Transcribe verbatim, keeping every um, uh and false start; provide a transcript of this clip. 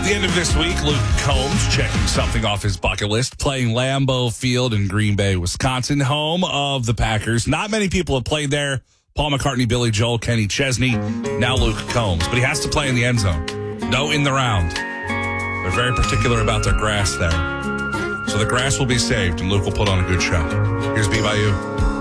the end of this week, Luke Combs checking something off his bucket list, playing Lambeau Field in Green Bay, Wisconsin, home of the Packers. Not many people have played there. Paul McCartney, Billy Joel, Kenny Chesney, now Luke Combs. But he has to play in the end zone. No in the round. They're very particular about their grass there. So the grass will be saved, and Luke will put on a good show. Here's B Y U.